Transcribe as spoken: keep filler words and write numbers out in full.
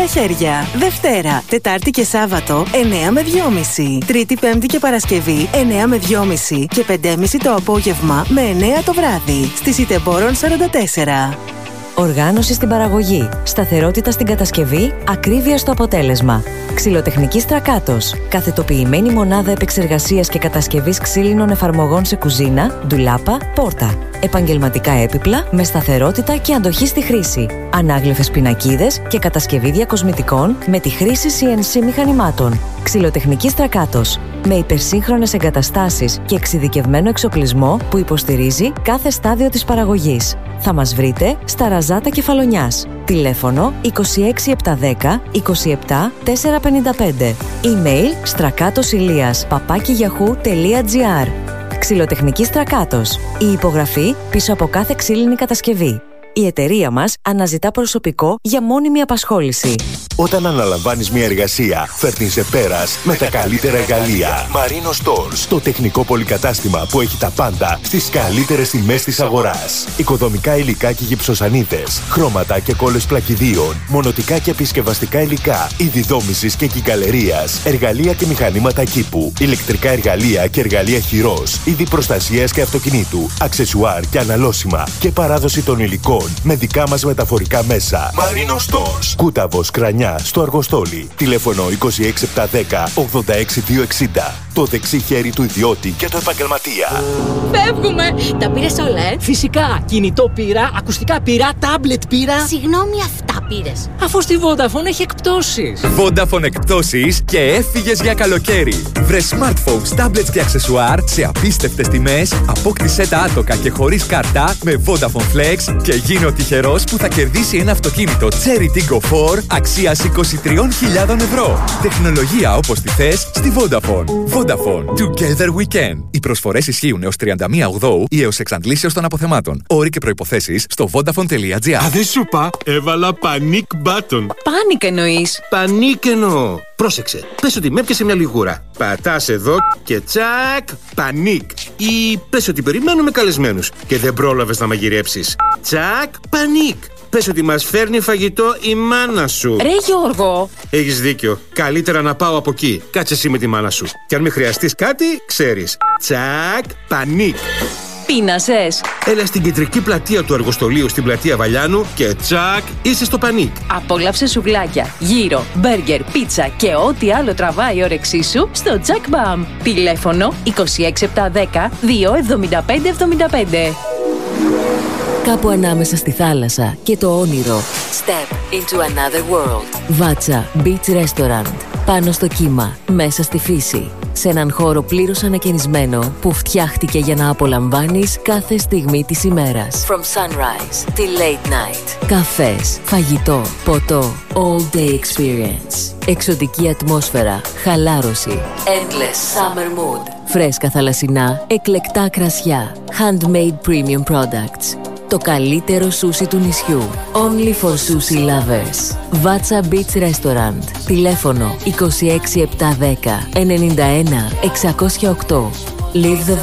τέσσερα χέρια. Δευτέρα, Τετάρτη και Σάββατο εννέα με δυόμιση. Τρίτη, Πέμπτη και Παρασκευή εννέα με δυόμιση και πέντε και μισή το απόγευμα με εννέα το βράδυ. Στις Ιτεμπόρων σαράντα τέσσερα. Οργάνωση στην παραγωγή, σταθερότητα στην κατασκευή, ακρίβεια στο αποτέλεσμα. Ξυλοτεχνική Στρακάτος. Καθετοποιημένη μονάδα επεξεργασίας και κατασκευής ξύλινων εφαρμογών σε κουζίνα, ντουλάπα, πόρτα. Επαγγελματικά έπιπλα με σταθερότητα και αντοχή στη χρήση. Ανάγλυφες πινακίδες και κατασκευή διακοσμητικών με τη χρήση σι εν σι μηχανημάτων. Ξυλοτεχνική Στρακάτος. Με υπερσύγχρονες εγκαταστάσεις και εξειδικευμένο εξοπλισμό που υποστηρίζει κάθε στάδιο της παραγωγής. Θα μας βρείτε στα Ραζάτα Κεφαλονιάς. Τηλέφωνο είκοσι έξι επτακόσια δέκα είκοσι επτά τετρακόσια πενήντα πέντε. Email στρακάτοσηλίας παπάκι yahoo τελεία gr. Ξυλοτεχνική Στρακάτος. Η υπογραφή πίσω από κάθε ξύλινη κατασκευή. Η εταιρεία μας αναζητά προσωπικό για μόνιμη απασχόληση. Όταν αναλαμβάνεις μια εργασία, φέρνεις σε πέρας με τα καλύτερα εργαλεία. Marino Stores, το τεχνικό πολυκατάστημα που έχει τα πάντα στις καλύτερες τιμές της αγοράς. Οικοδομικά υλικά και γυψοσανίδες, χρώματα και κόλλες πλακιδίων, μονοτικά και επισκευαστικά υλικά, είδη δόμησης και κυκαλερίας, εργαλεία και μηχανήματα κήπου, ηλεκτρικά εργαλεία και εργαλεία χειρός, είδη προστασίας και αυτοκινήτου, αξεσουάρ και αναλώσιμα και παράδοση των υλικών με δικά μας μεταφορικά μέσα. Marino Stores, Κούταβος, Κρανιά, στο Αργοστόλι. Τηλέφωνο είκοσι έξι επτακόσια δέκα ογδόντα έξι διακόσια εξήντα. Το δεξί χέρι του ιδιώτη και του επαγγελματία. Φεύγουμε! Τα πήρες όλα, ε? Φυσικά. Κινητό πήρα, ακουστικά πήρα, τάμπλετ πήρα. Συγγνώμη, αυτά πήρες? Αφού στη Vodafone έχει εκπτώσεις. Vodafone εκπτώσεις και έφυγες για καλοκαίρι. Βρε smartphones, tablets και αξεσουάρ σε απίστευτες τιμές. Απόκτησέ τα άτοκα και χωρίς κάρτα με Vodafone Flex και γίνε ο τυχερός που θα κερδίσει ένα αυτοκίνητο Cherry Tiggo φορ αξίας είκοσι τρεις χιλιάδες ευρώ. Τεχνολογία όπως τη θες στη Vodafone. Vodafone. Together we can. Οι προσφορές ισχύουν έως τριάντα μία Οκτωβρίου ή έως εξαντλήσεως των αποθεμάτων. Όροι και προϋποθέσεις στο vodafone τελεία gr. Α, δεν σου είπα. Έβαλα panic button. Πάνικ εννοείς? Πανίκ εννοώ. Πρόσεξε. Πες ότι με έπιασε μια λιγούρα. Πατάς εδώ και τσακ. Πανίκ. Ή πες ότι περιμένουμε καλεσμένους και δεν πρόλαβες να μαγειρέψεις. Τσακ. Πανίκ. Πες ότι μας φέρνει φαγητό η μάνα σου. Ρε Γιώργο! Έχεις δίκιο. Καλύτερα να πάω από εκεί. Κάτσε εσύ με τη μάνα σου. Και αν με χρειαστείς κάτι, ξέρεις. Τσακ. Πανίκ. Πείνασες? Έλα στην κεντρική πλατεία του Αργοστολίου στην πλατεία Βαλιάνου και τσακ, είσαι στο πανίκ. Απόλαυσε σουβλάκια, γύρο, μπέργκερ, πίτσα και ό,τι άλλο τραβάει η όρεξή σου στο Jack Bam. Τηλέφωνο είκοσι έξι επτακόσια δέκα διακόσια εβδομήντα πέντε εβδομήντα πέντε. Κάπου ανάμεσα στη θάλασσα και το όνειρο. Step into another world. Βάτσα Beach Restaurant. Πάνω στο κύμα, μέσα στη φύση. Σε έναν χώρο πλήρως ανακαινισμένο που φτιάχτηκε για να απολαμβάνεις κάθε στιγμή της ημέρας. From sunrise till late night. Καφές, φαγητό, ποτό. All day experience. Εξωτική ατμόσφαιρα, χαλάρωση. Endless summer mood. Φρέσκα θαλασσινά, εκλεκτά κρασιά. Handmade premium products. Το καλύτερο σούσι του νησιού. Only for sushi lovers. Βάτσα Beach Restaurant. Τηλέφωνο είκοσι έξι επτακόσια δέκα ενενήντα ένα εξακόσια οκτώ. Live the